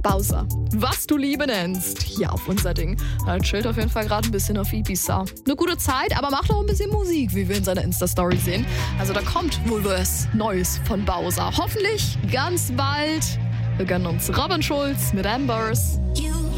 Bowser, was du Liebe nennst. Ja, auf unser Ding. Er chillt auf jeden Fall gerade ein bisschen auf Ibiza. Eine gute Zeit, aber macht auch ein bisschen Musik, wie wir in seiner Insta-Story sehen. Also da kommt wohl was Neues von Bowser. Hoffentlich ganz bald. Wir gönnen uns Robin Schulz mit Ambers. You